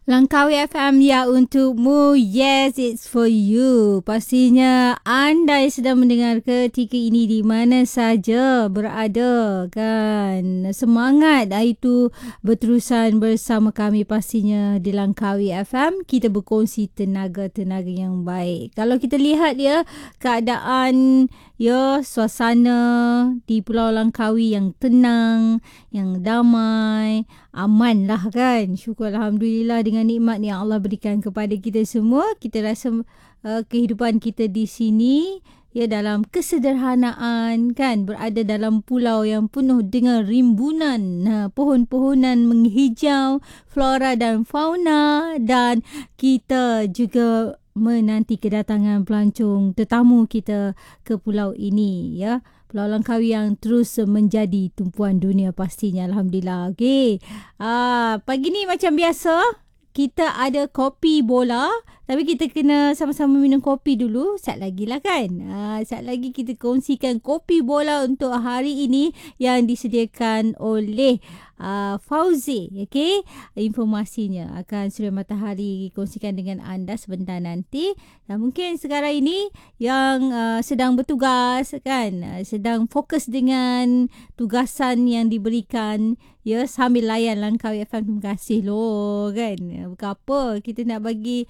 Langkawi FM ya untukmu. Yes, it's for you. Pastinya anda yang sedang mendengar ketika ini di mana saja berada kan. Semangat itu berterusan bersama kami pastinya di Langkawi FM. Kita berkongsi tenaga-tenaga yang baik. Kalau kita lihat ya keadaan suasana di Pulau Langkawi yang tenang, yang damai, aman lah kan. Syukur Alhamdulillah dengan nikmat yang Allah berikan kepada kita semua. Kita rasa kehidupan kita di sini dalam kesederhanaan kan, berada dalam pulau yang penuh dengan rimbunan pohon-pohonan menghijau, flora dan fauna, dan kita juga menanti kedatangan pelancong tetamu kita ke pulau ini ya. Pulau Langkawi yang terus menjadi tumpuan dunia pastinya. Alhamdulillah. Okey. Pagi ni macam biasa kita ada kopi bola, tapi kita kena sama-sama minum kopi dulu. Sat lagi lah kan. Sat lagi kita kongsikan kopi bola untuk hari ini yang disediakan oleh Fauzi. Okay? Informasinya akan Suria Matahari kongsikan dengan anda sebentar nanti. Dan mungkin sekarang ini yang sedang bertugas kan, sedang fokus dengan tugasan yang diberikan sambil layan Langkawi FM. Terima kasih loh kan. Bukan apa, kita nak bagi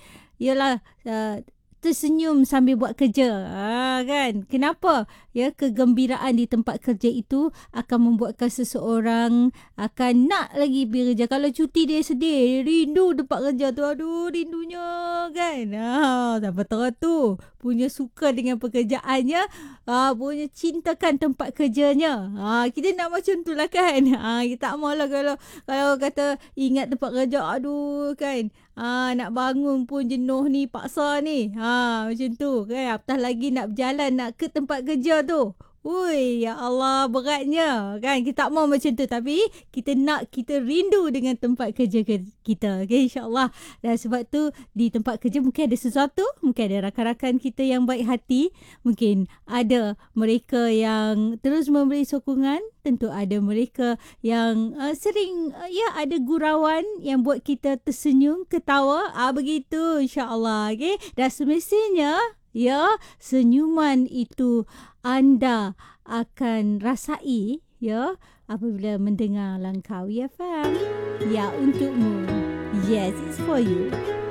tersenyum sambil buat kerja. Kan? Kenapa? Kegembiraan di tempat kerja itu akan membuatkan seseorang akan nak lagi bekerja. Kalau cuti dia sedih, rindu tempat kerja tu. Aduh, rindunya kan. Siapa tahu tu punya suka dengan pekerjaannya, punya cintakan tempat kerjanya. Kita nak macam tu lah kan. Kita tak maulah kalau kata ingat tempat kerja, aduh kan. Nak bangun pun jenuh ni, paksa ni. Macam tu kan. Apatah lagi nak berjalan nak ke tempat kerja tu. Ui, ya Allah, beratnya kan. Kita tak mau macam tu, tapi kita rindu dengan tempat kerja kita. Okay, insyaAllah. Dan sebab tu di tempat kerja mungkin ada sesuatu, mungkin ada rakan-rakan kita yang baik hati, mungkin ada mereka yang terus memberi sokongan, tentu ada mereka yang sering ada gurauan yang buat kita tersenyum, ketawa. Begitu insyaAllah. Okay? Dan semestinya senyuman itu anda akan rasai apabila mendengar Langkawi FM. Ya, untukmu. Yes, it's for you.